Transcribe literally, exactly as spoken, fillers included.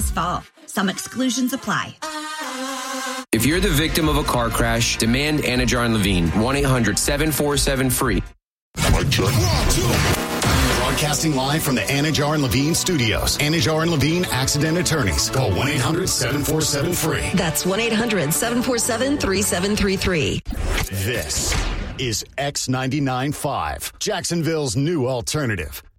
this fall. Some exclusions apply. If you're the victim of a car crash, demand Anajar and Levine. one eight hundred seven four seven free. Broadcasting live from the Anajar and Levine studios. Anajar and Levine Accident Attorneys. Call one eight hundred seven four seven free. That's one eight hundred seven four seven three seven three three. This is X ninety-nine point five, Jacksonville's new alternative.